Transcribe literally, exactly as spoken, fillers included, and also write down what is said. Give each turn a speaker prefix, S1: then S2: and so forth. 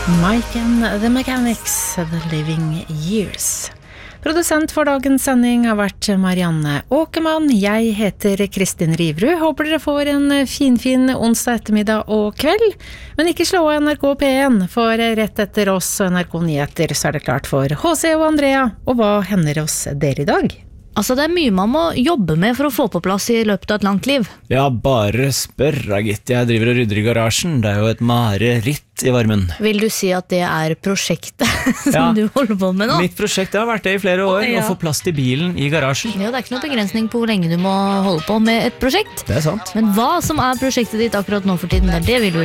S1: Mike and the Mechanics, The Living Years. Produsent for dagens sending har vært Marianne Åkermann. Jeg heter Kristin Rivrud. Håper dere får en finfin onsdag ettermiddag og kveld. Men ikke slå av N R K P en, for rett etter oss og N R K Nyheter så er det klart for H C og Andrea. Og hva hender hos dere i dag?
S2: Altså det er mye man må jobbe med for å få på plass i løpet av et langt liv.
S3: Ja, bare spør, gitt. Jeg driver og rydder i garasjen. Det er jo et mareritt i varmen.
S2: Vil du si at det er prosjektet som
S3: Ja.
S2: du holder på med nå?
S3: Mitt prosjekt har vært det i flere år,
S2: Ja.
S3: å få plass til bilen i garasjen.
S2: Ja, det er ikke noe begrensning på hvor lenge du må holde på med et prosjekt.
S3: Det er sant.
S2: Men hva som er prosjektet ditt akkurat nå for tiden, det er det vi lurer